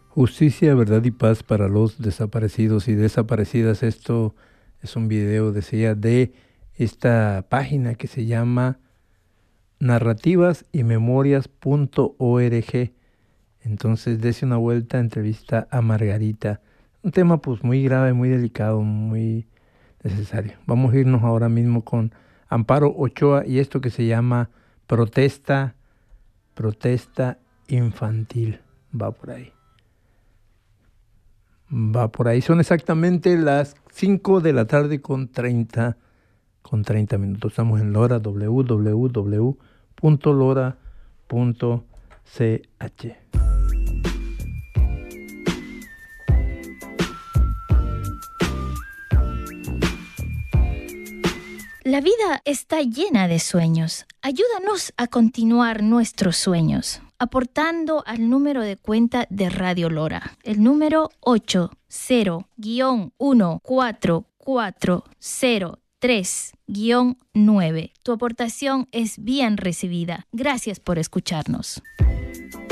Justicia, verdad y paz para los desaparecidos y desaparecidas. Esto es un video, decía, de esta página que se llama narrativasimemorias.org. Entonces, dése una vuelta, entrevista a Margarita. Un tema pues muy grave, muy delicado, muy necesario. Vamos a irnos ahora mismo con Amparo Ochoa y esto que se llama protesta infantil. Va por ahí. Son exactamente las 5 de la tarde con 30 minutos. Estamos en Lora, www.lora.ch. La vida está llena de sueños. Ayúdanos a continuar nuestros sueños, aportando al número de cuenta de Radio Lora, el número 80-14403-9. Tu aportación es bien recibida. Gracias por escucharnos.